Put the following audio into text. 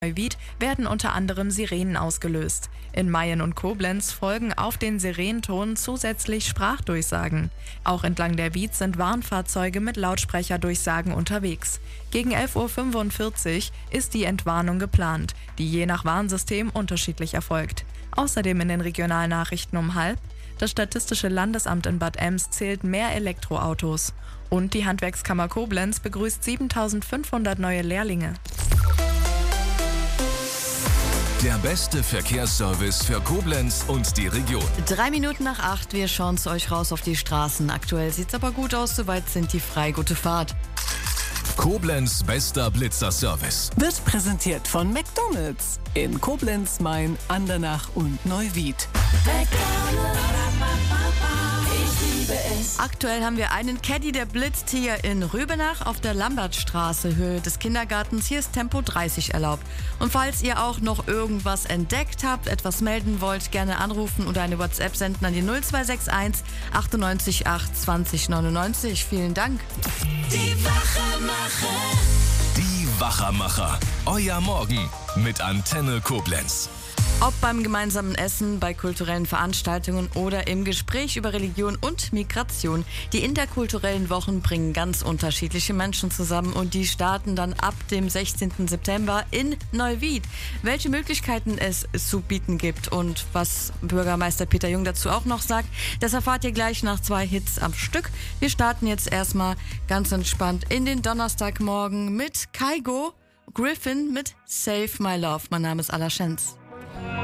Neuwied werden unter anderem Sirenen ausgelöst. In Mayen und Koblenz folgen auf den Sirenenton zusätzlich Sprachdurchsagen. Auch entlang der Wied sind Warnfahrzeuge mit Lautsprecherdurchsagen unterwegs. Gegen 11:45 Uhr ist die Entwarnung geplant, die je nach Warnsystem unterschiedlich erfolgt. Außerdem in den Regionalnachrichten um 12:30 das Statistische Landesamt in Bad Ems zählt mehr Elektroautos. Und die Handwerkskammer Koblenz begrüßt 7.500 neue Lehrlinge. Der beste Verkehrsservice für Koblenz und die Region. 7:03, wir schauen zu euch raus auf die Straßen. Aktuell sieht's aber gut aus, soweit sind die frei. Gute Fahrt. Koblenz bester Blitzerservice. Wird präsentiert von McDonald's in Koblenz, Mayen, Andernach und Neuwied. Aktuell haben wir einen Caddy, der blitzt hier in Rübenach auf der Lambertstraße, Höhe des Kindergartens. Hier ist Tempo 30 erlaubt. Und falls ihr auch noch irgendwas entdeckt habt, etwas melden wollt, gerne anrufen oder eine WhatsApp senden an die 0261 98 8 20 99. Vielen Dank. Die Wachermacher. Die Wachermacher. Euer Morgen mit Antenne Koblenz. Ob beim gemeinsamen Essen, bei kulturellen Veranstaltungen oder im Gespräch über Religion und Migration. Die interkulturellen Wochen bringen ganz unterschiedliche Menschen zusammen und die starten dann ab dem 16. September in Neuwied. Welche Möglichkeiten es zu bieten gibt und was Bürgermeister Peter Jung dazu auch noch sagt, das erfahrt ihr gleich nach 2 Hits am Stück. Wir starten jetzt erstmal ganz entspannt in den Donnerstagmorgen mit Kygo Griffin mit Save My Love. Mein Name ist Ala Schenz.